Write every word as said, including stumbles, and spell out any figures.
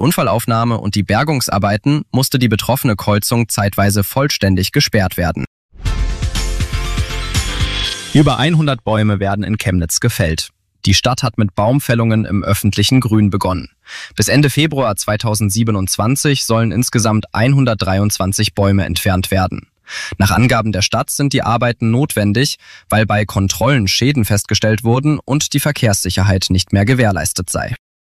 Unfallaufnahme und die Bergungsarbeiten musste die betroffene Kreuzung zeitweise vollständig gesperrt werden. Über hundert Bäume werden in Chemnitz gefällt. Die Stadt hat mit Baumfällungen im öffentlichen Grün begonnen. Bis Ende Februar zweitausendsiebenundzwanzig sollen insgesamt hundertdreiundzwanzig Bäume entfernt werden. Nach Angaben der Stadt sind die Arbeiten notwendig, weil bei Kontrollen Schäden festgestellt wurden und die Verkehrssicherheit nicht mehr gewährleistet sei.